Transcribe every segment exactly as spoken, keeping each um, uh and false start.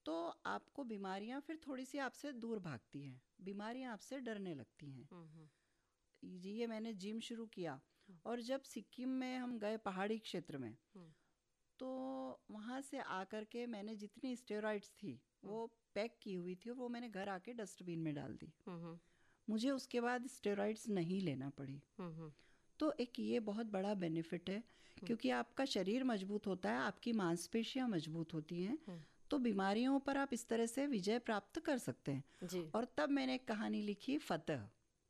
तो आपको बीमारियां फिर थोड़ी सी आपसे दूर भागती हैं, बीमारियां आपसे डरने लगती हैं। ये मैंने जिम शुरू किया और जब सिक्किम में हम गए पहाड़ी क्षेत्र में, तो वहाँ से आकर के मैंने जितनी स्टेरॉइड्स थी वो पैक की हुई थी और वो मैंने घर आके डस्टबिन में डाल दी। मुझे उसके बाद स्टेरॉइड्स नहीं लेना पड़ी। तो एक ये बहुत बड़ा बेनिफिट है, क्योंकि आपका शरीर मजबूत होता है, आपकी मांसपेशियां मजबूत होती हैं, तो बीमारियों पर आप इस तरह से विजय प्राप्त कर सकते हैं जी। और तब मैंने एक कहानी लिखी फतह,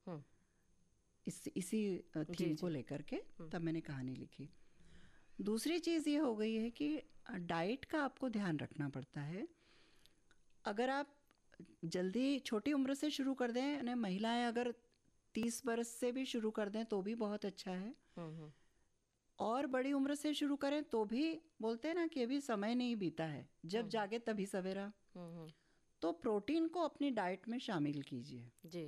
इस इसी थीम को लेकर के तब मैंने कहानी लिखी। दूसरी चीज़ ये हो गई है कि डाइट का आपको ध्यान रखना पड़ता है। अगर आप जल्दी छोटी उम्र से शुरू कर दें, यानी महिलाएं अगर तीस बरस से भी शुरू कर दें तो भी बहुत अच्छा है, और बड़ी उम्र से शुरू करें तो भी बोलते हैं ना कि अभी समय नहीं बीता है, जब जागे तभी सवेरा। तो प्रोटीन को अपनी डाइट में शामिल कीजिए जी।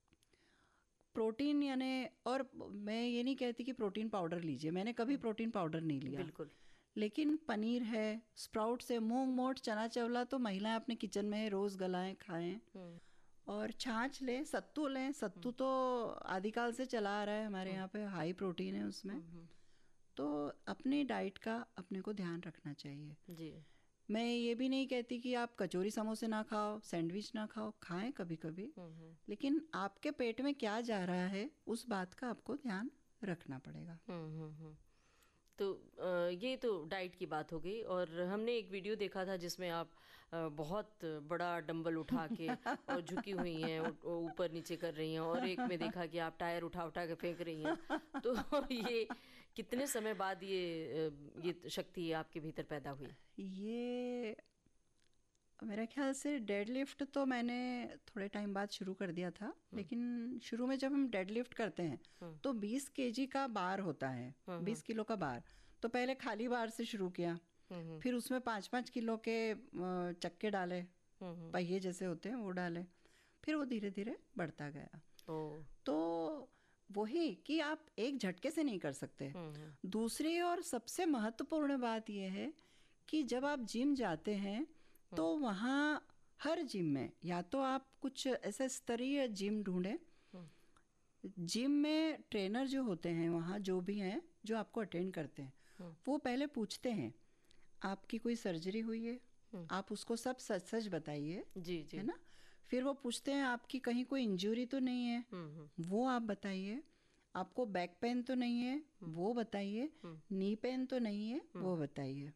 प्रोटीन यानी, और मैं ये नहीं कहती कि प्रोटीन पाउडर लीजिए, मैंने कभी प्रोटीन पाउडर नहीं लिया बिल्कुल, लेकिन पनीर है, स्प्राउट्स है, मूंग मोट चना चवला तो महिलाएं अपने किचन में रोज गलाएं खाएं, और छाछ लें, सत्तू लें। सत्तू तो आदिकाल से चला आ रहा है हमारे यहाँ पे, हाई प्रोटीन है उसमें। तो अपनी डाइट का अपने को ध्यान रखना चाहिए जी। मैं ये भी नहीं कहती कि आप कचौरी समोसे ना खाओ, सैंडविच ना खाओ, खाएं कभी कभी, लेकिन आपके पेट में क्या जा रहा है उस बात का आपको ध्यान रखना पड़ेगा। तो ये तो डाइट की बात हो गई। और हमने एक वीडियो देखा था जिसमें आप बहुत बड़ा डंबल उठा के और झुकी हुई हैं, ऊपर नीचे कर रही हैं, और एक में देखा कि आप टायर उठा उठा के फेंक रही हैं। तो ये कितने समय बाद ये ये शक्ति आपके भीतर पैदा हुई? ये मेरा ख्याल से डेडलिफ्ट तो मैंने थोड़े टाइम बाद शुरू कर दिया था, लेकिन शुरू में जब हम डेडलिफ्ट करते हैं तो बीस केजी का बार होता है, बीस किलो का बार। तो पहले खाली बार से शुरू किया, फिर उसमें पाँच पाँच किलो के चक्के डाले, पहिए जैसे होते हैं वो डाले, फिर वो धीरे धीरे बढ़ता गया। तो वही कि आप एक झटके से नहीं कर सकते। दूसरी और सबसे महत्वपूर्ण बात यह है कि जब आप जिम जाते हैं तो वहाँ हर जिम में या तो आप कुछ ऐसा स्तरीय जिम ढूंढें। जिम में ट्रेनर जो होते हैं वहाँ जो भी हैं जो आपको अटेंड करते हैं, वो पहले पूछते हैं आपकी कोई सर्जरी हुई है, आप उसको सब सच सच बताइए जी जी, है ना। फिर वो पूछते हैं आपकी कहीं कोई इंजरी तो नहीं है, वो आप बताइए। आपको बैक पेन तो नहीं है, वो बताइए। नी पेन तो नहीं है, वो बताइए।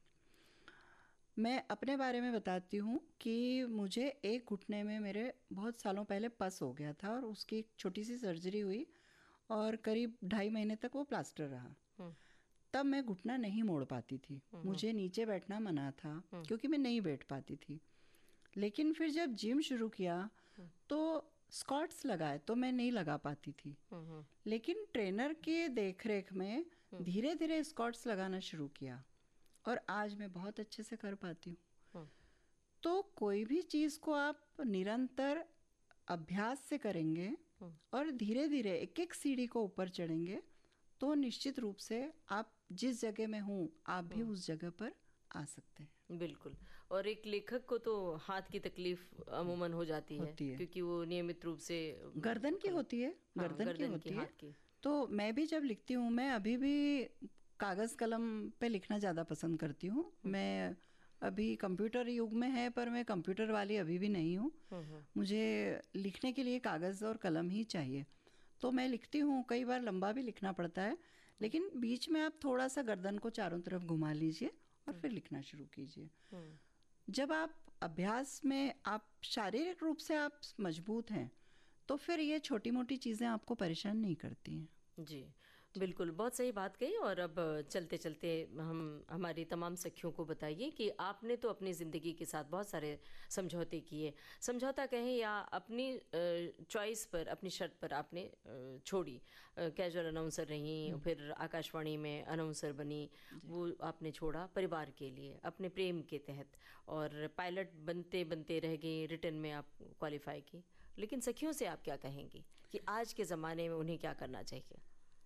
मैं अपने बारे में बताती हूँ कि मुझे एक घुटने में मेरे बहुत सालों पहले पस हो गया था और उसकी एक छोटी सी सर्जरी हुई और करीब ढाई महीने तक वो प्लास्टर रहा। तब मैं घुटना नहीं मोड़ पाती थी, मुझे नीचे बैठना मना था क्योंकि मैं नहीं बैठ पाती थी। लेकिन फिर जब जिम शुरू किया तो स्क्वाट्स लगाए तो मैं नहीं लगा पाती थी, लेकिन ट्रेनर के देखरेख में धीरे धीरे स्क्वाट्स लगाना शुरू किया और आज मैं बहुत अच्छे से कर पाती हूँ। तो कोई भी चीज़ को आप निरंतर अभ्यास से करेंगे और धीरे धीरे एक एक सीढ़ी को ऊपर चढ़ेंगे तो निश्चित रूप से आप जिस जगह में हूँ आप भी उस जगह पर आ सकते हैं। बिल्कुल। और एक लेखक को तो हाथ की तकलीफ अमूमन हो जाती है, है क्योंकि वो नियमित रूप से गर्दन की होती है, हाँ, गर्दन, गर्दन की होती की, है की। तो मैं भी जब लिखती हूँ, मैं अभी भी कागज कलम पे लिखना ज़्यादा पसंद करती हूँ। मैं अभी कंप्यूटर युग में है पर मैं कंप्यूटर वाली अभी भी नहीं हूँ, मुझे लिखने के लिए कागज़ और कलम ही चाहिए। तो मैं लिखती हूँ, कई बार लंबा भी लिखना पड़ता है, लेकिन बीच में आप थोड़ा सा गर्दन को चारों तरफ घुमा लीजिए और फिर लिखना शुरू कीजिए। जब आप अभ्यास में आप शारीरिक रूप से आप मजबूत हैं तो फिर ये छोटी मोटी चीज़ें आपको परेशान नहीं करती हैं। जी बिल्कुल, बहुत सही बात कही। और अब चलते चलते हम हमारी तमाम सखियों को बताइए कि आपने तो अपनी ज़िंदगी के साथ बहुत सारे समझौते किए, समझौता कहें या अपनी चॉइस पर, अपनी शर्त पर आपने छोड़ी। कैजुअल अनाउंसर रही, फिर आकाशवाणी में अनाउंसर बनी, वो आपने छोड़ा परिवार के लिए, अपने प्रेम के तहत, और पायलट बनते बनते रह गई, रिटर्न में आप क्वालिफाई की। लेकिन सखियों से आप क्या कहेंगी कि आज के ज़माने में उन्हें क्या करना चाहिए?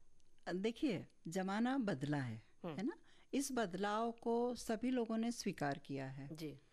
देखिए, ज़माना बदला है, है ना। इस बदलाव को सभी लोगों ने स्वीकार किया है जी।